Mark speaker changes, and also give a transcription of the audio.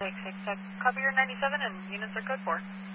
Speaker 1: Take 6, copy your 97 and units are code 4.